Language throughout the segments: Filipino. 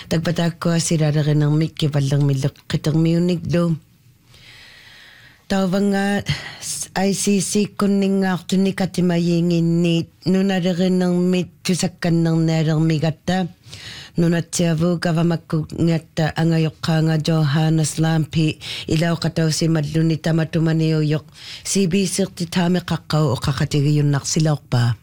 Tagpatakwa siraragan ng Mickey palang milakitang miunig do. Tawang nga ICC kuning nga ako ni katimayingin ni nunaragan ng mitusakan ng narang migata. Nunatsavu gavamakungata angayok nga Johannes Lampi ilaw kataw si madlunita matumaniyok si bisir ti tami kakao o kakatigi yung naksilaw pa.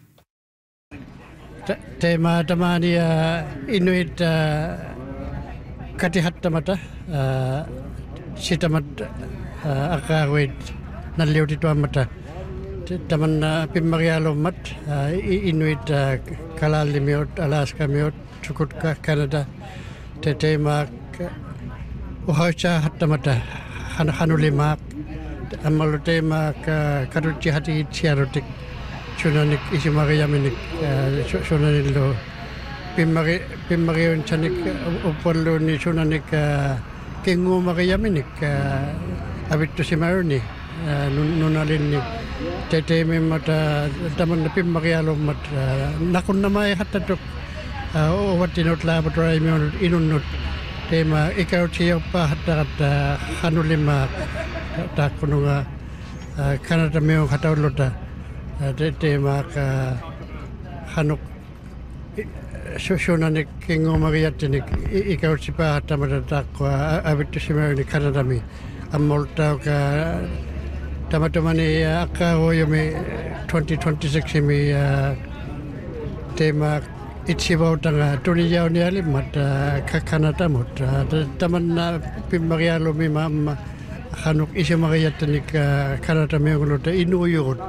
Tema tamani Inuit katihat tamata sitamat akawit naliw dito amata taman pimaryalo mat Inuit kalalimiot Alaska miot sukut ka Canada tema uhacha hatamata hanulimak amalu tema karuci hati ciarotik sunanik isimagayaminik sunanilo pimagyon chanik upalo ni sunanik kengu magayaminik abito si Marni nunalin ni teteme mata taman na pimagyalo mat nakon na may hatatok watinot laboratory mi inunut tema ikaw siya pa hatakat hanulima takununga Canada mi hatawlota tema ka hanuk susunanik kingo magiyatinik ikaw si pa hatamat takwa abito si Marni Canada mi amolta ka tamatamani akahoyo mi 2026 mi tema itsibaw tanga tuniyaw ni alimat Canada mot taman na pimaryalo mi mama hanuk isa magiyatanik Canada mi ngulota inuyot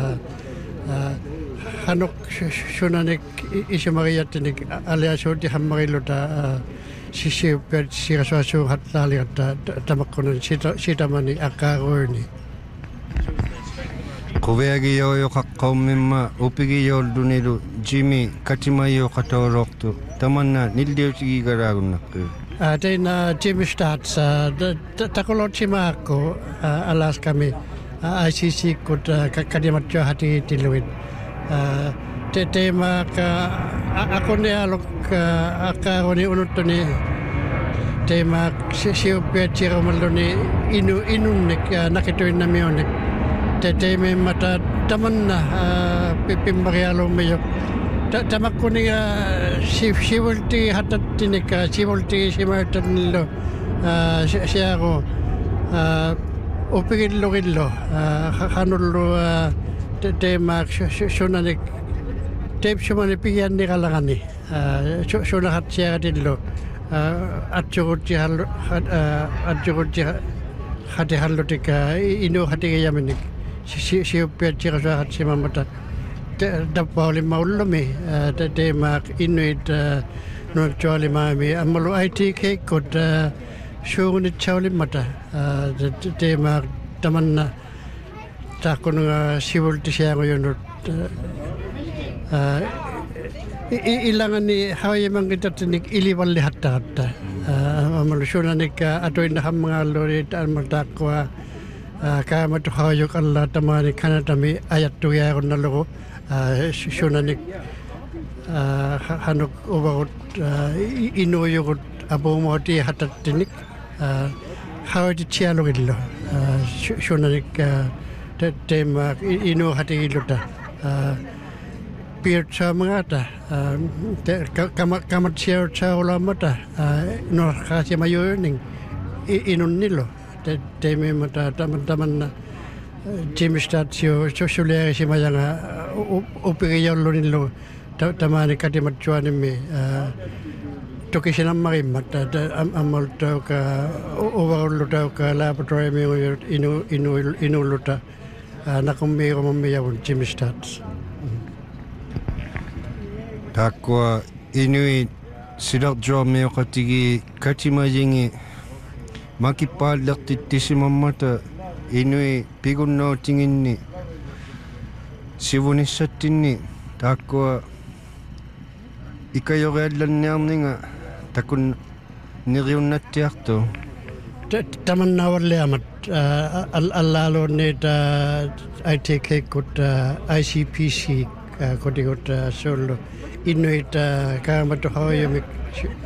hanuk sunanik isa magiyatanik aliaso di hamakilota sisi per siraswaso hatali at tamakunan sitamani akaroni. Kuveagi yoyo kakkaumimma upigi yoldunilu Jimmy katimayo katoroktu tamanna nildiutigi garagunakku. Teina Jimmy Stats takolot simako Alaska mi ICC kut kadimatjo hati tiluit. Tema ako ni alok akaroni unutoni tema siupia chiramaloni inunik nakituin na mionik. Teteme mata taman na pipimaryalo mayok tamak ko niya siwulti hatat tinika siwulti simartan nilo siya ko upigillo hanullo tema sunanik tape sumani piyan ni kalangani sunahat siya kadillo at jukot hati hallotika inu hati kayaminik siupia chirasa hat simamata dapauli maulumi tema Inuit nunchuali mami amalu IT kot suunit chauli mata tema tamanna takun siwulti siya ngayon ilangan ni hawayamang kitatinik iliwali hatta amalu sunanik atoy na mga lorit almatakwa kaya tuhayok Allah tamani Canada mi ayat tuyakon na logo sunanik hanuk ubagot inuyokot abomoti hatatinik hawati chiyalogillo sunanik tema inu hatigilota piot sa mga ta kamat siya sa ulamata no kasi mayoning inun nilo teme mata taman na Jimmy Statsio susulia si mayanga upigyaw lo nilo tamani katimatsuan mi toki sinang marimat amalto ka overluta ka laboratory mi inuluta nakumiro mamiyawon Jimmy Stats. Takwa Inuit sidak jo meo katigi katimayingi makipalaktitimamata Inuit pigunno tinginni sivunissattinni takwa ikayoreallanniarninga takun niriunnattiartu taman nawarliamat allalo neta ITK kut ICPC kodigot solo Inuit kamatuhoyamik